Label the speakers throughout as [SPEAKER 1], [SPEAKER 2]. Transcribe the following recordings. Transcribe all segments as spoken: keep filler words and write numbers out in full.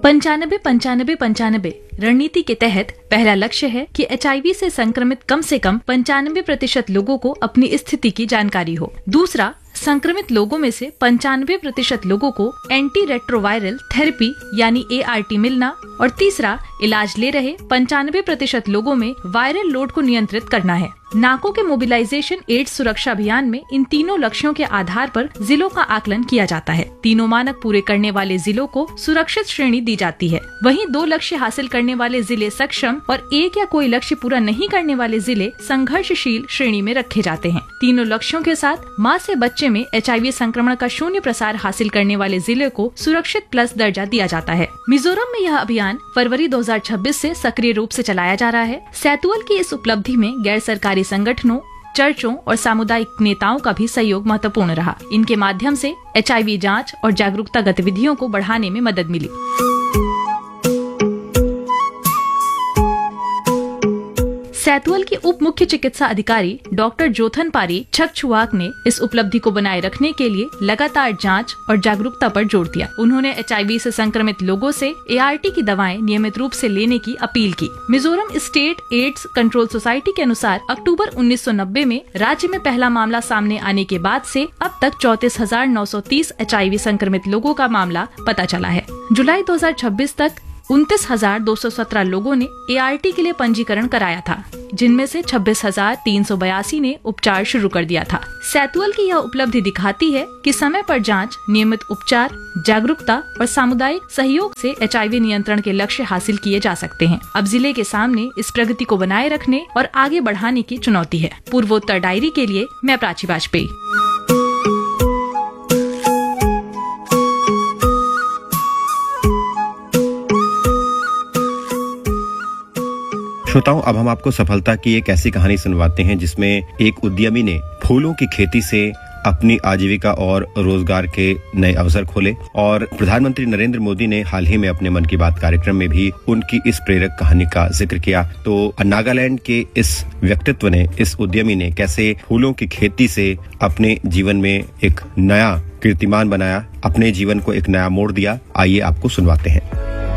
[SPEAKER 1] पंचानबे पंचानबे पंचानबे रणनीति के तहत पहला लक्ष्य है कि एचआईवी से संक्रमित कम से कम पंचानबे प्रतिशत लोगों को अपनी स्थिति की जानकारी हो। दूसरा, संक्रमित लोगों में से पंचानवे प्रतिशत लोगों को एंटी रेट्रोवायरल थेरेपी यानी ए आर टी मिलना। और तीसरा, इलाज ले रहे पंचानवे प्रतिशत लोगों में वायरल लोड को नियंत्रित करना है। नाको के मोबिलाइजेशन एड्स सुरक्षा अभियान में इन तीनों लक्ष्यों के आधार पर जिलों का आकलन किया जाता है। तीनों मानक पूरे करने वाले जिलों को सुरक्षित श्रेणी दी जाती है। वहीं दो लक्ष्य हासिल करने वाले जिले सक्षम और एक या कोई लक्ष्य पूरा नहीं करने वाले जिले संघर्षशील श्रेणी में रखे जाते हैं। तीनों लक्ष्यों के साथ माँ से बच्चे में एचआईवी संक्रमण का शून्य प्रसार हासिल करने वाले जिले को सुरक्षित प्लस दर्जा दिया जाता है। मिजोरम में यह अभियान फरवरी दो हजार छब्बीस से सक्रिय रूप से चलाया जा रहा है। सैतुअल की इस उपलब्धि में गैर सरकारी संगठनों, चर्चों और सामुदायिक नेताओं का भी सहयोग महत्वपूर्ण रहा। इनके माध्यम से एचआईवी जांच और जागरूकता गतिविधियों को बढ़ाने में मदद मिली। सैतुअल के उप मुख्य चिकित्सा अधिकारी डॉक्टर जोथन पारी छकछुआक ने इस उपलब्धि को बनाए रखने के लिए लगातार जांच और जागरूकता पर जोर दिया। उन्होंने एचआईवी से संक्रमित लोगों से ए आर टी की दवाएं नियमित रूप से लेने की अपील की। Mizoram state AIDS control society के अनुसार अक्टूबर उन्नीस सौ नब्बे में राज्य में पहला मामला सामने आने के बाद से अब तक चौंतीस हजार नौ सौ तीस एचआईवी संक्रमित लोगों का मामला पता चला है। जुलाई दो हजार छब्बीस तक उनतीस हजार दो सौ सत्रह लोगों ने ए आर टी के लिए पंजीकरण कराया था, जिनमें से छब्बीस हजार तीन सौ बयासी ने उपचार शुरू कर दिया था। सैतुअल की यह उपलब्धि दिखाती है कि समय पर जांच, नियमित उपचार, जागरूकता और सामुदायिक सहयोग से एचआईवी नियंत्रण के लक्ष्य हासिल किए जा सकते हैं। अब जिले के सामने इस प्रगति को बनाए रखने और आगे बढ़ाने की चुनौती है। पूर्वोत्तर डायरी के लिए मैं प्राची वाजपेयी।
[SPEAKER 2] श्रोताओं, अब हम आपको सफलता की एक ऐसी कहानी सुनवाते हैं जिसमें एक उद्यमी ने फूलों की खेती से अपनी आजीविका और रोजगार के नए अवसर खोले। और प्रधानमंत्री नरेंद्र मोदी ने हाल ही में अपने मन की बात कार्यक्रम में भी उनकी इस प्रेरक कहानी का जिक्र किया। तो नागालैंड के इस व्यक्तित्व ने, इस उद्यमी ने कैसे फूलों की खेती से अपने जीवन में एक नया कीर्तिमान बनाया, अपने जीवन को एक नया मोड़ दिया, आइए आपको सुनवाते हैं।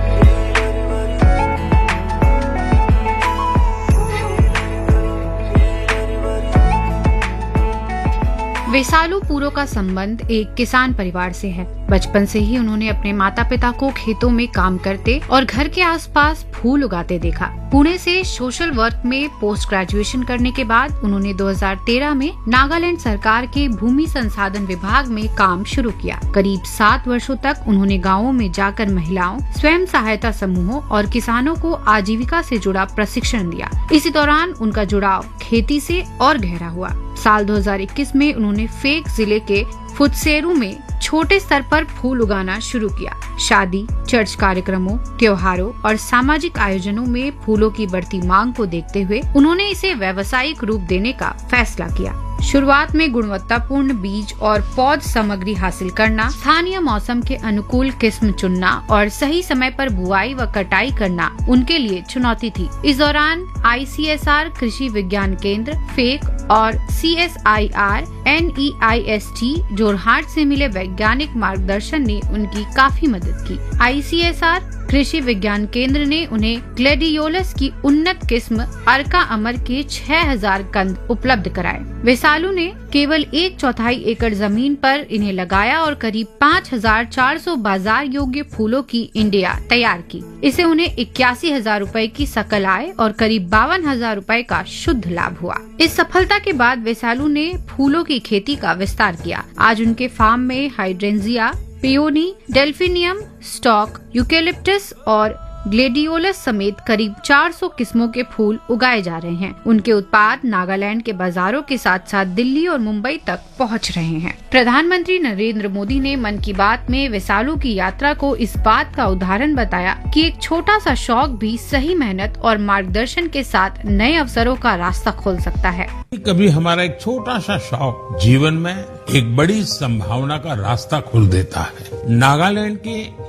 [SPEAKER 3] वेसालू पूरो का संबंध एक किसान परिवार से है। बचपन से ही उन्होंने अपने माता पिता को खेतों में काम करते और घर के आसपास फूल उगाते देखा। पुणे से सोशल वर्क में पोस्ट ग्रेजुएशन करने के बाद उन्होंने दो हजार तेरह में नागालैंड सरकार के भूमि संसाधन विभाग में काम शुरू किया। करीब सात वर्षों तक उन्होंने गाँवों में जाकर महिलाओं, स्वयं सहायता समूहों और किसानों को आजीविका से जुड़ा प्रशिक्षण दिया। इसी दौरान उनका जुड़ाव खेती से और गहरा हुआ। साल दो हजार इक्कीस में उन्होंने फेक जिले के फुत्सेरू में छोटे स्तर पर फूल उगाना शुरू किया। शादी, चर्च कार्यक्रमों, त्योहारों और सामाजिक आयोजनों में फूलों की बढ़ती मांग को देखते हुए उन्होंने इसे व्यावसायिक रूप देने का फैसला किया। शुरुआत में गुणवत्तापूर्ण बीज और पौध सामग्री हासिल करना, स्थानीय मौसम के अनुकूल किस्म चुनना और सही समय पर बुआई व कटाई करना उनके लिए चुनौती थी। इस दौरान आई सी एस आर कृषि विज्ञान केंद्र, फेक और C S I R N E I S T Jorhat से मिले वैज्ञानिक मार्गदर्शन ने उनकी काफी मदद की। आई सी एस आर कृषि विज्ञान केंद्र ने उन्हें ग्लेडियोलस की उन्नत किस्म अर्का अमर के छह हजार कंद उपलब्ध कराए। वेसालू ने केवल एक चौथाई एकड़ जमीन पर इन्हें लगाया और करीब पाँच हजार चार सौ बाजार योग्य फूलों की इंडिया तैयार की। इसे उन्हें इक्यासी हजार रूपए की सकल आय और करीब बावन हजार रूपए का शुद्ध लाभ हुआ। इस सफलता के बाद वेसालू ने फूलों की खेती का विस्तार किया। आज उनके फार्म में hydrangea, peony, delphinium, stock, eucalyptus और ग्लेडियोलस समेत करीब चार सौ किस्मों के फूल उगाए जा रहे हैं। उनके उत्पाद नागालैंड के बाजारों के साथ साथ दिल्ली और मुंबई तक पहुंच रहे हैं। प्रधानमंत्री नरेंद्र मोदी ने मन की बात में वेसालू की यात्रा को इस बात का उदाहरण बताया कि एक छोटा सा शौक भी सही मेहनत और मार्गदर्शन के साथ नए अवसरों का रास्ता खोल सकता है।
[SPEAKER 4] कभी हमारा एक छोटा सा शौक जीवन में एक बड़ी संभावना का रास्ता खोल देता है। नागालैंड के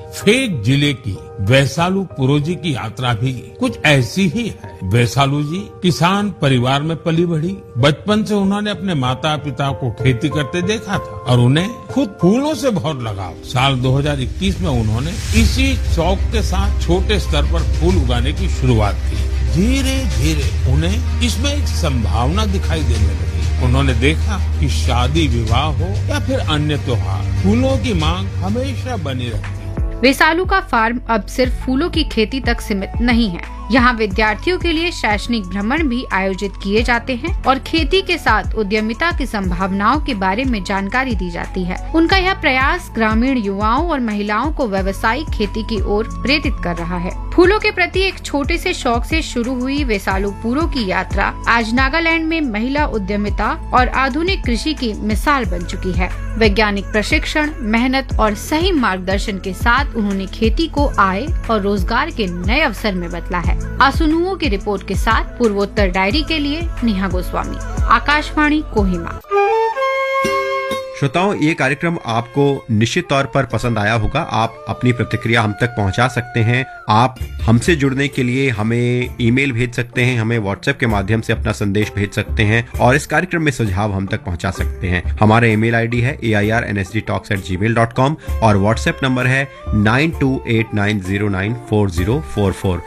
[SPEAKER 4] फेक जिले की वैसालू पुरो जी की यात्रा भी कुछ ऐसी ही है। वैसालू जी किसान परिवार में पली बढ़ी। बचपन से उन्होंने अपने माता पिता को खेती करते देखा था और उन्हें खुद फूलों से बहुत लगाव। साल दो हज़ार इक्कीस में उन्होंने इसी शौक के साथ छोटे स्तर पर फूल उगाने की शुरुआत की। धीरे धीरे उन्हें इसमें एक संभावना दिखाई देने लगी। उन्होंने देखा कि शादी विवाह हो या फिर अन्य त्योहार, फूलों की मांग हमेशा बनी रहती है।
[SPEAKER 3] वेसालू का फार्म अब सिर्फ फूलों की खेती तक सीमित नहीं है। यहाँ विद्यार्थियों के लिए शैक्षणिक भ्रमण भी आयोजित किए जाते हैं और खेती के साथ उद्यमिता की संभावनाओं के बारे में जानकारी दी जाती है। उनका यह प्रयास ग्रामीण युवाओं और महिलाओं को व्यावसायिक खेती की ओर प्रेरित कर रहा है। फूलों के प्रति एक छोटे से शौक से शुरू हुई वेसालू पुरो की यात्रा आज नागालैंड में महिला उद्यमिता और आधुनिक कृषि की मिसाल बन चुकी है। वैज्ञानिक प्रशिक्षण, मेहनत और सही मार्गदर्शन के साथ उन्होंने खेती को आय और रोजगार के नए अवसर में बदला है। आसुनुओं की रिपोर्ट के साथ पूर्वोत्तर डायरी के लिए नेहा गोस्वामी, आकाशवाणी कोहिमा।
[SPEAKER 2] श्रोताओं, ये कार्यक्रम आपको निश्चित तौर पर पसंद आया होगा। आप अपनी प्रतिक्रिया हम तक पहुंचा सकते हैं। आप हमसे जुड़ने के लिए हमें ईमेल भेज सकते हैं, हमें व्हाट्सएप के माध्यम से अपना संदेश भेज सकते हैं और इस कार्यक्रम में सुझाव हम तक पहुंचा सकते हैं। हमारा ईमेल आईडी है ए I R N S D talks eight ji mail dot com और व्हाट्सएप नंबर है nine to eight nine zero nine four zero four four.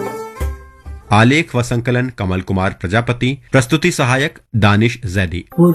[SPEAKER 2] आलेख व संकलन कमल कुमार प्रजापति, प्रस्तुति सहायक दानिश जैदी।